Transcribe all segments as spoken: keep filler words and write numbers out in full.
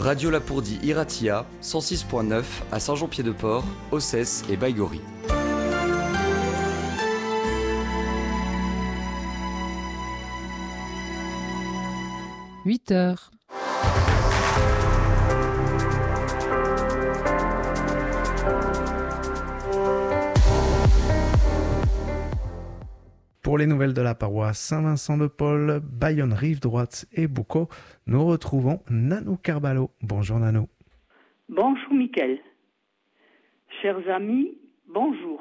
Radio Lapourdie Iratia, cent six point neuf à Saint-Jean-Pied-de-Port, Ossès et Baïgorry. huit heures. Pour les nouvelles de la paroisse Saint-Vincent-de-Paul, Bayonne Rive Droite et Boucau, nous retrouvons Nanou Carballo. Bonjour Nanou. Bonjour Mickaël. Chers amis, bonjour.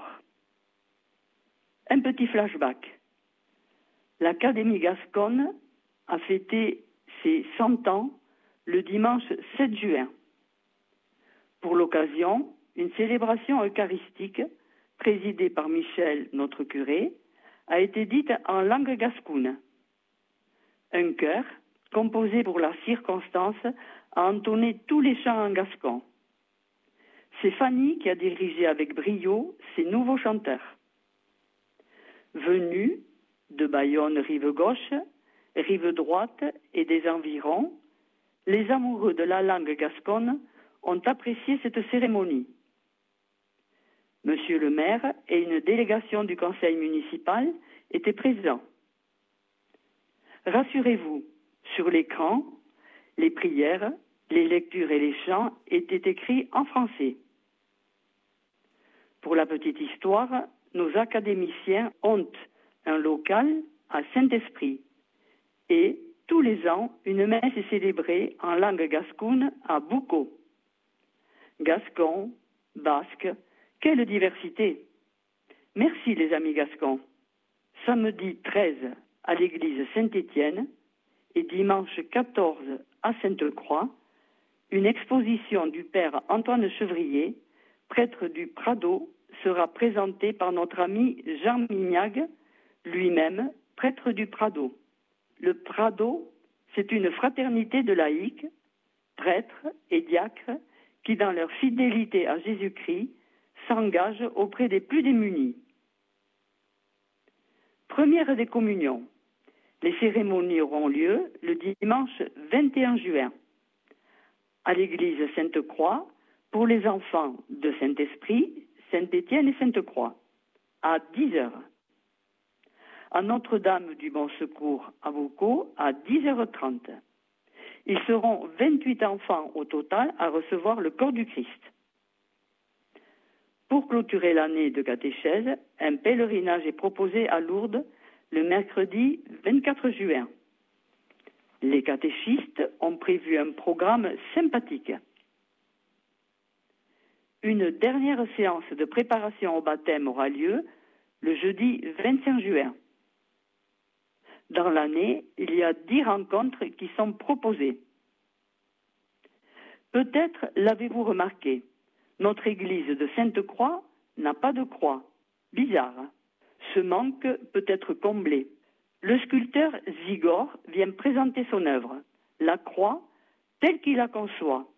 Un petit flashback. L'Académie Gasconne a fêté ses cent ans le dimanche sept juin. Pour l'occasion, une célébration eucharistique présidée par Michel, notre curé, a été dite en langue gascoune. Un chœur, composé pour la circonstance, a entonné tous les chants en gascon. C'est Fanny qui a dirigé avec brio ces nouveaux chanteurs. Venus de Bayonne rive gauche, rive droite et des environs, les amoureux de la langue gasconne ont apprécié cette cérémonie. Monsieur le maire et une délégation du conseil municipal étaient présents. Rassurez-vous, sur l'écran, les prières, les lectures et les chants étaient écrits en français. Pour la petite histoire, nos académiciens ont un local à Saint-Esprit et, tous les ans, une messe est célébrée en langue gascoune à Boucau. Gascon, basque, quelle diversité! Merci les amis gascons. Samedi treize à l'église Saint-Étienne et dimanche quatorze à Sainte-Croix, une exposition du père Antoine Chevrier, prêtre du Prado, sera présentée par notre ami Jean Mignague, lui-même prêtre du Prado. Le Prado, c'est une fraternité de laïcs, prêtres et diacres qui, dans leur fidélité à Jésus-Christ, s'engagent auprès des plus démunis. Première des communions. Les cérémonies auront lieu le dimanche vingt et un juin à l'église Sainte-Croix pour les enfants de Saint-Esprit, Saint-Étienne et Sainte-Croix à dix heures. À Notre-Dame du Bon Secours à Boucau à dix heures trente. Ils seront vingt-huit enfants au total à recevoir le corps du Christ. Pour clôturer l'année de catéchèse, un pèlerinage est proposé à Lourdes le mercredi vingt-quatre juin. Les catéchistes ont prévu un programme sympathique. Une dernière séance de préparation au baptême aura lieu le jeudi vingt-cinq juin. Dans l'année, il y a dix rencontres qui sont proposées. Peut-être l'avez-vous remarqué, notre église de Sainte-Croix n'a pas de croix. Bizarre. Ce manque peut être comblé. Le sculpteur Zigor vient présenter son œuvre, la croix telle qu'il la conçoit.